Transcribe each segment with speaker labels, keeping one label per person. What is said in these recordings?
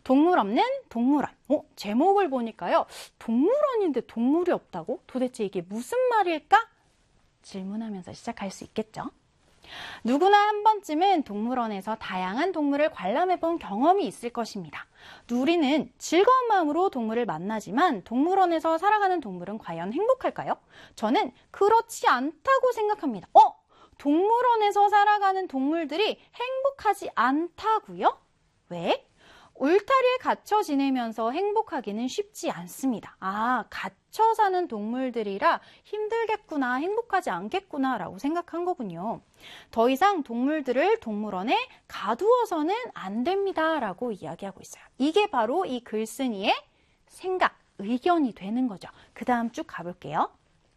Speaker 1: 동물 없는 동물원. 제목을 보니까요. 동물원인데 동물이 없다고? 도대체 이게 무슨 말일까? 질문하면서 시작할 수 있겠죠. 누구나 한 번쯤은 동물원에서 다양한 동물을 관람해본 경험이 있을 것입니다. 우리는 즐거운 마음으로 동물을 만나지만 동물원에서 살아가는 동물은 과연 행복할까요? 저는 그렇지 않다고 생각합니다. 동물원에서 살아가는 동물들이 행복하지 않다고요? 왜? 울타리에 갇혀 지내면서 행복하기는 쉽지 않습니다. 갇혀 사는 동물들이라 힘들겠구나, 행복하지 않겠구나 라고 생각한 거군요. 더 이상 동물들을 동물원에 가두어서는 안 됩니다 라고 이야기하고 있어요. 이게 바로 이 글쓴이의 생각, 의견이 되는 거죠. 그 다음 쭉 가볼게요.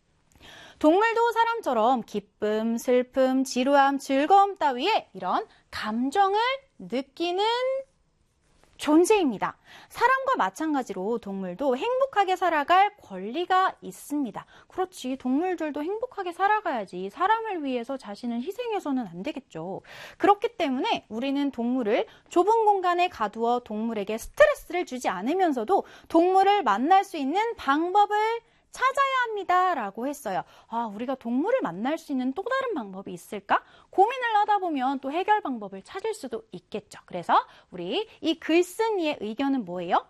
Speaker 1: 동물도 사람처럼 기쁨, 슬픔, 지루함, 즐거움 따위의 이런 감정을 느끼는 존재입니다. 사람과 마찬가지로 동물도 행복하게 살아갈 권리가 있습니다. 그렇지, 동물들도 행복하게 살아가야지 사람을 위해서 자신을 희생해서는 안 되겠죠. 그렇기 때문에 우리는 동물을 좁은 공간에 가두어 동물에게 스트레스를 주지 않으면서도 동물을 만날 수 있는 방법을 찾아야 합니다 라고 했어요. 우리가 동물을 만날 수 있는 또 다른 방법이 있을까? 고민을 하다 보면 또 해결 방법을 찾을 수도 있겠죠. 그래서 우리 이 글쓴이의 의견은 뭐예요?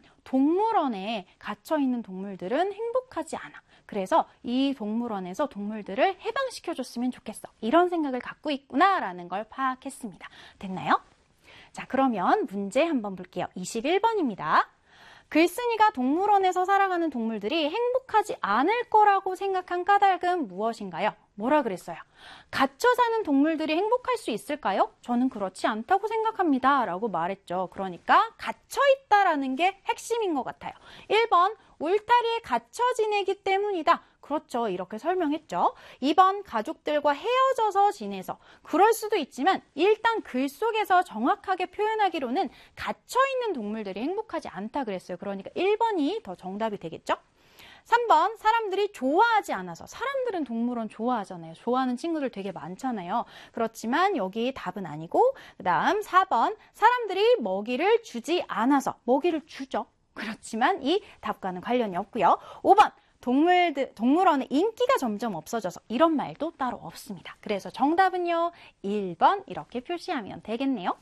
Speaker 1: 동물원에 갇혀있는 동물들은 행복하지 않아. 그래서 이 동물원에서 동물들을 해방시켜줬으면 좋겠어. 이런 생각을 갖고 있구나라는 걸 파악했습니다. 됐나요? 자, 그러면 문제 한번 볼게요. 21번입니다. 글쓴이가 동물원에서 살아가는 동물들이 행복하지 않을 거라고 생각한 까닭은 무엇인가요? 뭐라 그랬어요? 갇혀 사는 동물들이 행복할 수 있을까요? 저는 그렇지 않다고 생각합니다 라고 말했죠. 그러니까 갇혀 있다라는 게 핵심인 것 같아요. 1번, 울타리에 갇혀 지내기 때문이다. 그렇죠. 이렇게 설명했죠. 2번, 가족들과 헤어져서 지내서. 그럴 수도 있지만 일단 글 속에서 정확하게 표현하기로는 갇혀있는 동물들이 행복하지 않다 그랬어요. 그러니까 1번이 더 정답이 되겠죠. 3번, 사람들이 좋아하지 않아서. 사람들은 동물원 좋아하잖아요. 좋아하는 친구들 되게 많잖아요. 그렇지만 여기 답은 아니고, 그 다음 4번, 사람들이 먹이를 주지 않아서. 먹이를 주죠. 그렇지만 이 답과는 관련이 없고요. 5번, 동물원의 인기가 점점 없어져서. 이런 말도 따로 없습니다. 그래서 정답은요, 1번 이렇게 표시하면 되겠네요.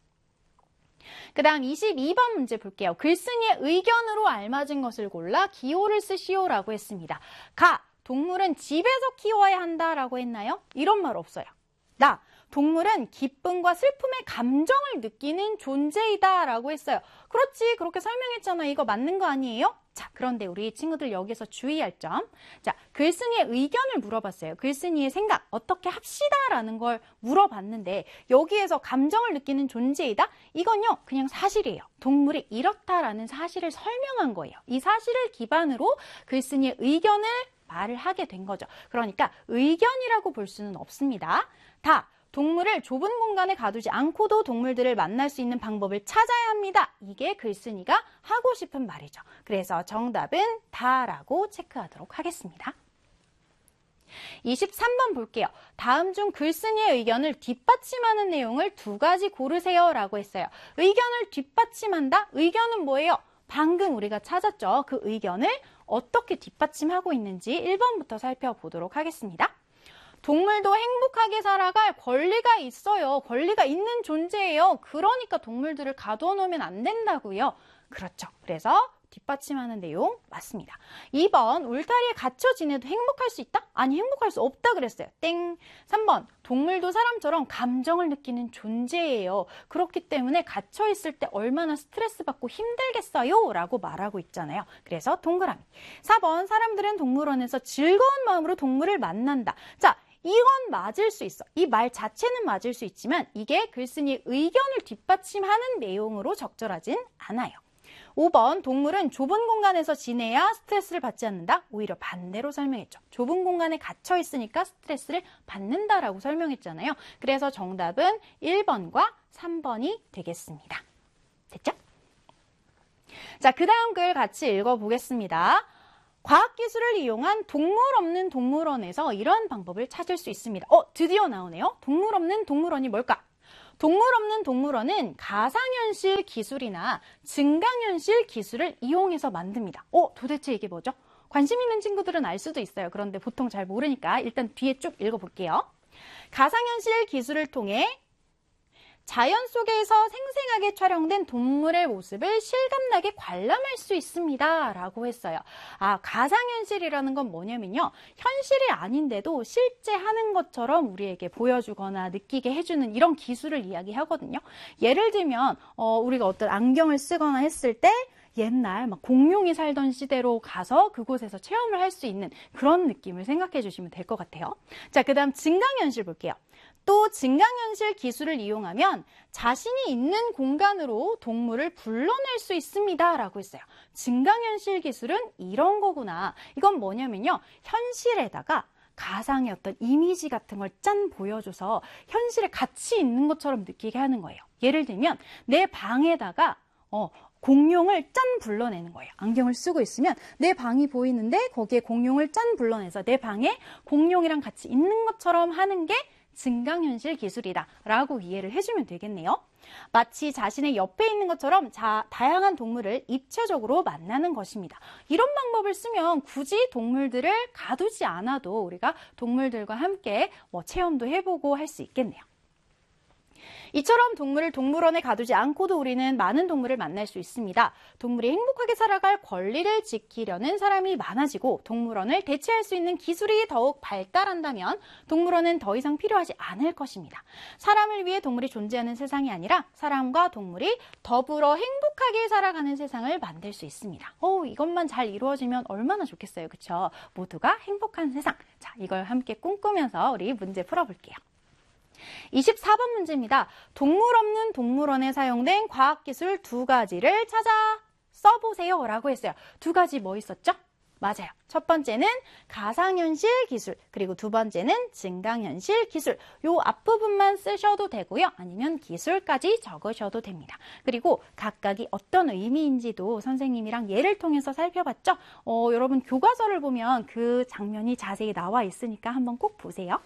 Speaker 1: 그 다음 22번 문제 볼게요. 글쓴이의 의견으로 알맞은 것을 골라 기호를 쓰시오라고 했습니다. 동물은 집에서 키워야 한다라고 했나요? 이런 말 없어요. 동물은 기쁨과 슬픔의 감정을 느끼는 존재이다 라고 했어요. 그렇지, 그렇게 설명했잖아. 이거 맞는 거 아니에요? 자, 그런데 우리 친구들 여기서 주의할 점. 자, 글쓴이의 의견을 물어봤어요. 글쓴이의 생각, 어떻게 합시다 라는 걸 물어봤는데 여기에서 감정을 느끼는 존재이다? 이건요, 그냥 사실이에요. 동물이 이렇다라는 사실을 설명한 거예요. 이 사실을 기반으로 글쓴이의 의견을 말을 하게 된 거죠. 그러니까 의견이라고 볼 수는 없습니다. 동물을 좁은 공간에 가두지 않고도 동물들을 만날 수 있는 방법을 찾아야 합니다. 이게 글쓴이가 하고 싶은 말이죠. 그래서 정답은 다라고 체크하도록 하겠습니다. 23번 볼게요. 다음 중 글쓴이의 의견을 뒷받침하는 내용을 2가지 고르세요 라고 했어요. 의견을 뒷받침한다? 의견은 뭐예요? 방금 우리가 찾았죠. 그 의견을 어떻게 뒷받침하고 있는지 1번부터 살펴보도록 하겠습니다. 동물도 행복하게 살아갈 권리가 있어요. 권리가 있는 존재예요. 그러니까 동물들을 가두어 놓으면 안 된다고요. 그렇죠. 그래서 뒷받침하는 내용 맞습니다. 2번, 울타리에 갇혀 지내도 행복할 수 있다? 아니, 행복할 수 없다 그랬어요. 땡. 3번, 동물도 사람처럼 감정을 느끼는 존재예요. 그렇기 때문에 갇혀 있을 때 얼마나 스트레스 받고 힘들겠어요? 라고 말하고 있잖아요. 그래서 동그라미. 4번, 사람들은 동물원에서 즐거운 마음으로 동물을 만난다. 자, 이건 맞을 수 있어. 이 말 자체는 맞을 수 있지만 이게 글쓴이의 의견을 뒷받침하는 내용으로 적절하진 않아요. 5번, 동물은 좁은 공간에서 지내야 스트레스를 받지 않는다. 오히려 반대로 설명했죠. 좁은 공간에 갇혀 있으니까 스트레스를 받는다라고 설명했잖아요. 그래서 정답은 1번과 3번이 되겠습니다. 됐죠? 자, 그 다음 글 같이 읽어보겠습니다. 과학기술을 이용한 동물 없는 동물원에서 이런 방법을 찾을 수 있습니다. 드디어 나오네요. 동물 없는 동물원이 뭘까? 동물 없는 동물원은 가상현실 기술이나 증강현실 기술을 이용해서 만듭니다. 도대체 이게 뭐죠? 관심 있는 친구들은 알 수도 있어요. 그런데 보통 잘 모르니까 일단 뒤에 쭉 읽어볼게요. 가상현실 기술을 통해 자연 속에서 생생하게 촬영된 동물의 모습을 실감나게 관람할 수 있습니다. 라고 했어요. 가상현실이라는 건 뭐냐면요. 현실이 아닌데도 실제 하는 것처럼 우리에게 보여주거나 느끼게 해주는 이런 기술을 이야기하거든요. 예를 들면 우리가 어떤 안경을 쓰거나 했을 때 옛날 막 공룡이 살던 시대로 가서 그곳에서 체험을 할 수 있는 그런 느낌을 생각해 주시면 될 것 같아요. 자, 그 다음 증강현실 볼게요. 또 증강현실 기술을 이용하면 자신이 있는 공간으로 동물을 불러낼 수 있습니다. 라고 했어요. 증강현실 기술은 이런 거구나. 이건 뭐냐면요. 현실에다가 가상의 어떤 이미지 같은 걸 짠 보여줘서 현실에 같이 있는 것처럼 느끼게 하는 거예요. 예를 들면 내 방에다가 공룡을 짠 불러내는 거예요. 안경을 쓰고 있으면 내 방이 보이는데 거기에 공룡을 짠 불러내서 내 방에 공룡이랑 같이 있는 것처럼 하는 게 증강현실 기술이다 라고 이해를 해주면 되겠네요. 마치 자신의 옆에 있는 것처럼 다양한 동물을 입체적으로 만나는 것입니다. 이런 방법을 쓰면 굳이 동물들을 가두지 않아도 우리가 동물들과 함께 체험도 해보고 할 수 있겠네요. 이처럼 동물을 동물원에 가두지 않고도 우리는 많은 동물을 만날 수 있습니다. 동물이 행복하게 살아갈 권리를 지키려는 사람이 많아지고 동물원을 대체할 수 있는 기술이 더욱 발달한다면 동물원은 더 이상 필요하지 않을 것입니다. 사람을 위해 동물이 존재하는 세상이 아니라 사람과 동물이 더불어 행복하게 살아가는 세상을 만들 수 있습니다. 이것만 잘 이루어지면 얼마나 좋겠어요. 그렇죠? 모두가 행복한 세상. 자, 이걸 함께 꿈꾸면서 우리 문제 풀어볼게요. 24번 문제입니다. 동물 없는 동물원에 사용된 과학기술 2가지를 찾아 써보세요 라고 했어요. 2가지 뭐 있었죠? 맞아요. 첫 번째는 가상현실 기술, 그리고 두 번째는 증강현실 기술. 요 앞부분만 쓰셔도 되고요. 아니면 기술까지 적으셔도 됩니다. 그리고 각각이 어떤 의미인지도 선생님이랑 예를 통해서 살펴봤죠? 여러분 교과서를 보면 그 장면이 자세히 나와 있으니까 한번 꼭 보세요.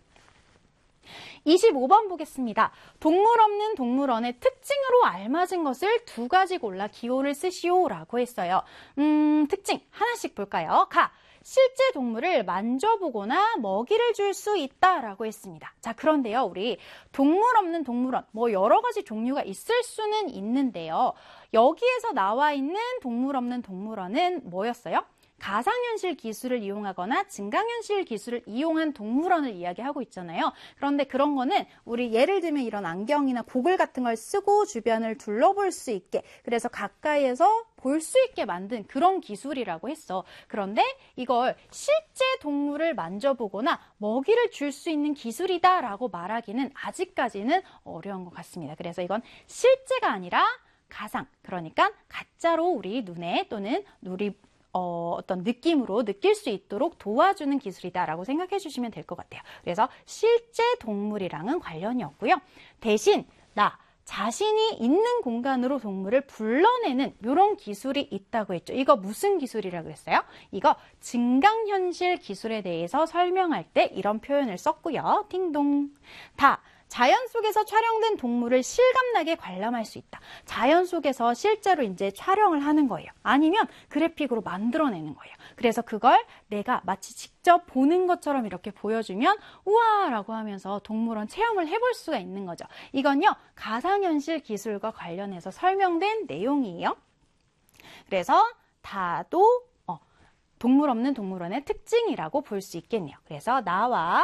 Speaker 1: 25번 보겠습니다. 동물 없는 동물원의 특징으로 알맞은 것을 2가지 골라 기호를 쓰시오 라고 했어요. 특징 하나씩 볼까요? 실제 동물을 만져보거나 먹이를 줄 수 있다라고 했습니다. 자, 그런데요, 우리 동물 없는 동물원, 여러 가지 종류가 있을 수는 있는데요. 여기에서 나와 있는 동물 없는 동물원은 뭐였어요? 가상현실 기술을 이용하거나 증강현실 기술을 이용한 동물원을 이야기하고 있잖아요. 그런데 그런 거는 우리 예를 들면 이런 안경이나 고글 같은 걸 쓰고 주변을 둘러볼 수 있게, 그래서 가까이에서 볼 수 있게 만든 그런 기술이라고 했어. 그런데 이걸 실제 동물을 만져보거나 먹이를 줄 수 있는 기술이다라고 말하기는 아직까지는 어려운 것 같습니다. 그래서 이건 실제가 아니라 가상, 그러니까 가짜로 우리 눈에 또는 우리 어떤 느낌으로 느낄 수 있도록 도와주는 기술이다라고 생각해 주시면 될 것 같아요. 그래서 실제 동물이랑은 관련이 없고요. 대신 나 자신이 있는 공간으로 동물을 불러내는 이런 기술이 있다고 했죠. 이거 무슨 기술이라고 했어요? 이거 증강현실 기술에 대해서 설명할 때 이런 표현을 썼고요. 띵동. 자연 속에서 촬영된 동물을 실감나게 관람할 수 있다. 자연 속에서 실제로 이제 촬영을 하는 거예요. 아니면 그래픽으로 만들어내는 거예요. 그래서 그걸 내가 마치 직접 보는 것처럼 이렇게 보여주면 우와 라고 하면서 동물원 체험을 해볼 수가 있는 거죠. 이건요, 가상현실 기술과 관련해서 설명된 내용이에요. 그래서 다도 동물 없는 동물원의 특징이라고 볼 수 있겠네요. 그래서 나와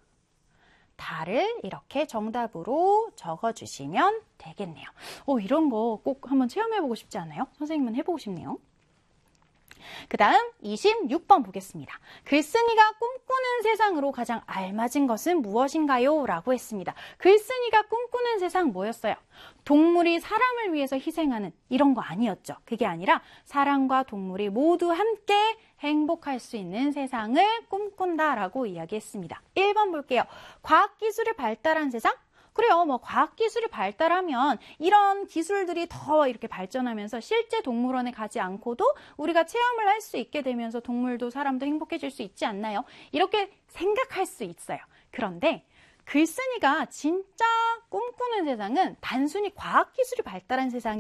Speaker 1: 다를 이렇게 정답으로 적어주시면 되겠네요. 이런 거 꼭 한번 체험해보고 싶지 않아요? 선생님은 해보고 싶네요. 그 다음 26번 보겠습니다. 글쓴이가 꿈꾸는 세상으로 가장 알맞은 것은 무엇인가요? 라고 했습니다. 글쓴이가 꿈꾸는 세상 뭐였어요? 동물이 사람을 위해서 희생하는 이런 거 아니었죠. 그게 아니라 사람과 동물이 모두 함께 행복할 수 있는 세상을 꿈꾼다라고 이야기했습니다. 1번 볼게요. 과학기술이 발달한 세상? 그래요. 과학기술이 발달하면 이런 기술들이 더 이렇게 발전하면서 실제 동물원에 가지 않고도 우리가 체험을 할 수 있게 되면서 동물도 사람도 행복해질 수 있지 않나요? 이렇게 생각할 수 있어요. 그런데 글쓴이가 진짜 꿈꾸는 세상은 단순히 과학기술이 발달한 세상이